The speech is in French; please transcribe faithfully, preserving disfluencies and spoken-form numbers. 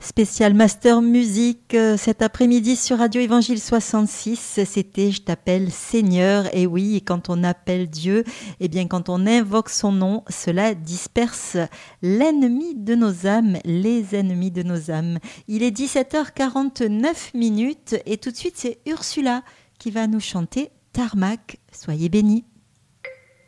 Spécial Master Musique euh, cet après-midi sur Radio Évangile soixante-six, c'était Je t'appelle Seigneur. Et oui, et quand on appelle Dieu, et bien quand on invoque son nom, cela disperse l'ennemi de nos âmes, les ennemis de nos âmes. Il est dix-sept heures quarante-neuf minutes et tout de suite c'est Ursula qui va nous chanter Tarmac. Soyez bénis.